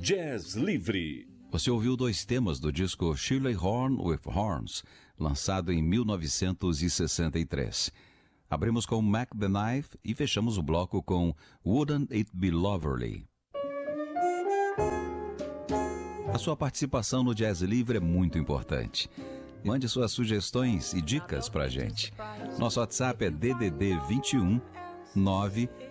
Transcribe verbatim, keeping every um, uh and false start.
Jazz Livre. Você ouviu dois temas do disco Shirley Horn with Horns, lançado em mil novecentos e sessenta e três. Abrimos com Mac the Knife e fechamos o bloco com Wouldn't It Be Lovely. A sua participação no Jazz Livre é muito importante. Mande suas sugestões e dicas pra gente. Nosso WhatsApp é D D D vinte e um nove